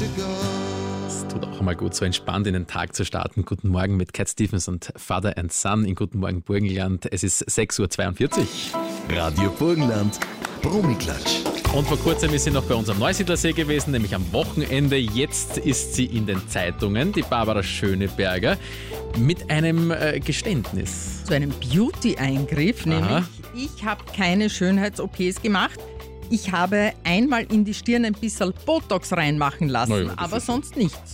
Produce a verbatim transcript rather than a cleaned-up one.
Es tut auch mal gut, so entspannt in den Tag zu starten. Guten Morgen mit Cat Stevens und Father and Son in Guten Morgen Burgenland. Es ist sechs Uhr zweiundvierzig. Radio Burgenland, Bromiklatsch. Und vor kurzem ist sie noch bei uns am Neusiedlersee gewesen, nämlich am Wochenende. Jetzt ist sie in den Zeitungen, die Barbara Schöneberger, mit einem äh, Geständnis. Zu einem Beauty-Eingriff, nämlich ich habe keine Schönheits-O Ps gemacht. Ich habe einmal in die Stirn ein bisschen Botox reinmachen lassen, Na ja, das aber ist- sonst nichts.